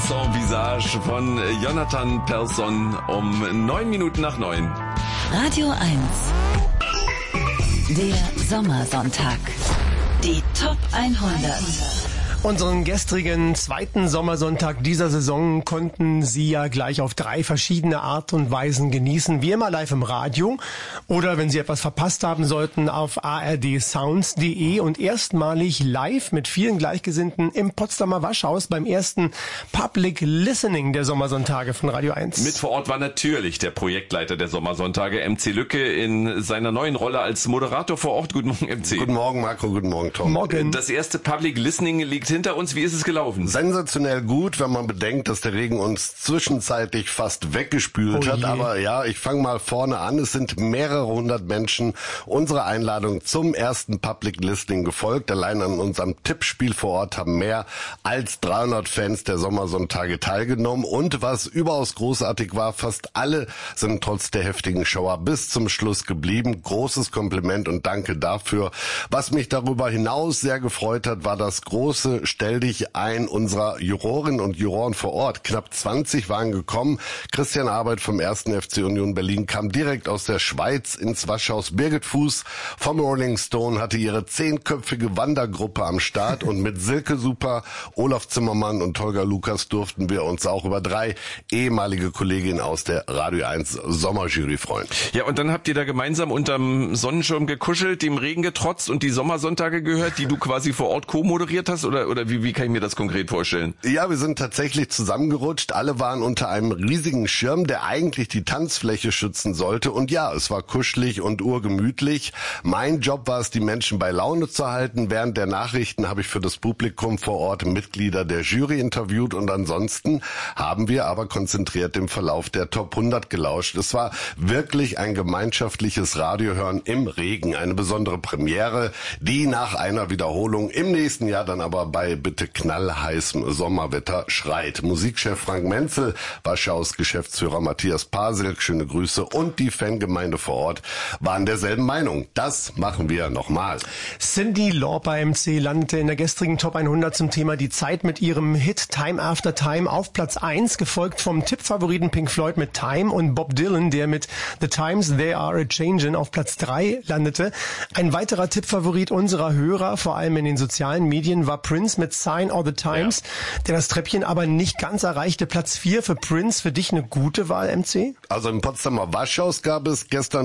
Sans Visage von Jonathan Persson um 9 Minuten nach 9. Radio 1. Der Sommersonntag. Die Top 100. Unseren gestrigen zweiten Sommersonntag dieser Saison konnten Sie ja gleich auf 3 verschiedene Art und Weisen genießen. Wie immer live im Radio oder wenn Sie etwas verpasst haben sollten auf ardsounds.de und erstmalig live mit vielen Gleichgesinnten im Potsdamer Waschhaus beim ersten Public Listening der Sommersonntage von Radio 1. Mit vor Ort war natürlich der Projektleiter der Sommersonntage, MC Lücke, in seiner neuen Rolle als Moderator vor Ort. Guten Morgen, MC. Guten Morgen, Marco. Guten Morgen, Tom. Morgen. Das erste Public Listening liegt hinter uns. Wie ist es gelaufen? Sensationell gut, wenn man bedenkt, dass der Regen uns zwischenzeitlich fast weggespült hat. Aber ja, ich fange mal vorne an. Es sind mehrere hundert Menschen unserer Einladung zum ersten Public Listening gefolgt. Allein an unserem Tippspiel vor Ort haben mehr als 300 Fans der Sommersonntage teilgenommen. Und was überaus großartig war, fast alle sind trotz der heftigen Schauer bis zum Schluss geblieben. Großes Kompliment und danke dafür. Was mich darüber hinaus sehr gefreut hat, war das große Stell dich ein unserer Jurorinnen und Juroren vor Ort. Knapp 20 waren gekommen. Christian Arbeit vom 1. FC Union Berlin kam direkt aus der Schweiz ins Waschhaus. Birgit Fuß vom Rolling Stone hatte ihre 10-köpfige Wandergruppe am Start und mit Silke Super, Olaf Zimmermann und Holger Lukas durften wir uns auch über 3 ehemalige Kolleginnen aus der Radio 1 Sommerjury freuen. Ja, und dann habt ihr da gemeinsam unterm Sonnenschirm gekuschelt, dem Regen getrotzt und die Sommersonntage gehört, die du quasi vor Ort co-moderiert hast, oder wie kann ich mir das konkret vorstellen? Ja, wir sind tatsächlich zusammengerutscht. Alle waren unter einem riesigen Schirm, der eigentlich die Tanzfläche schützen sollte. Und ja, es war kuschelig und urgemütlich. Mein Job war es, die Menschen bei Laune zu halten. Während der Nachrichten habe ich für das Publikum vor Ort Mitglieder der Jury interviewt. Und ansonsten haben wir aber konzentriert dem Verlauf der Top 100 gelauscht. Es war wirklich ein gemeinschaftliches Radiohören im Regen. Eine besondere Premiere, die nach einer Wiederholung im nächsten Jahr dann aber bei bitte knallheißem Sommerwetter schreit. Musikchef Frank Menzel, Waschhaus Geschäftsführer Matthias Paselk, schöne Grüße, und die Fangemeinde vor Ort waren derselben Meinung. Das machen wir nochmal. Cyndi Lauper, MC, landete in der gestrigen Top 100 zum Thema Die Zeit mit ihrem Hit Time After Time auf Platz 1, gefolgt vom Tippfavoriten Pink Floyd mit Time und Bob Dylan, der mit The Times They Are A-Changin' auf Platz 3 landete. Ein weiterer Tippfavorit unserer Hörer, vor allem in den sozialen Medien, war Prince mit Sign of the Times, der das Treppchen aber nicht ganz erreichte. Platz 4 für Prince. Für dich eine gute Wahl, MC? Also im Potsdamer Waschhaus gab es gestern